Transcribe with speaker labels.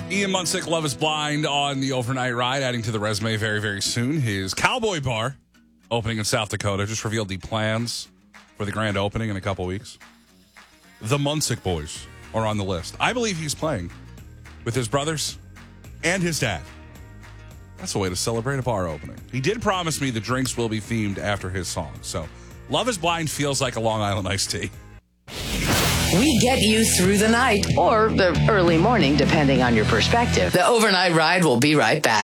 Speaker 1: Ian Munsick, Love is Blind on the overnight ride, adding to the resume very, very soon. His Cowboy Bar opening in South Dakota just revealed the plans for the grand opening in a couple weeks. The Munsick boys are on the list. I believe he's playing with his brothers and his dad. That's a way to celebrate a bar opening. He did promise me the drinks will be themed after his song. So Love is Blind feels like a Long Island iced tea.
Speaker 2: We get you through the night or the early morning, depending on your perspective. The overnight ride will be right back.